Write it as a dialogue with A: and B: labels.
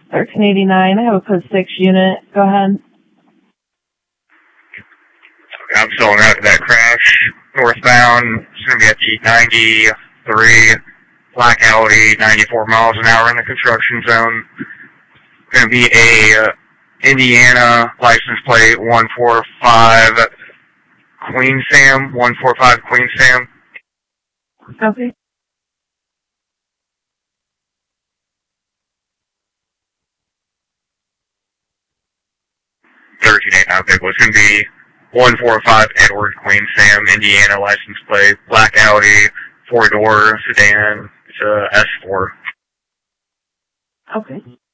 A: 1389, I have a code 6 unit. Go ahead.
B: Okay, I'm still out of that crash. Northbound, it's going to be at the 93 Black Audi, 94 miles an hour in the construction zone. Going to be a Indiana license plate 145 Queen Sam, 145 Queen Sam.
A: Okay.
B: Okay, well, it's going to be 145 Edward Queen Sam, Indiana license plate, Black Audi, 4-door sedan. It's a S4.
A: Okay.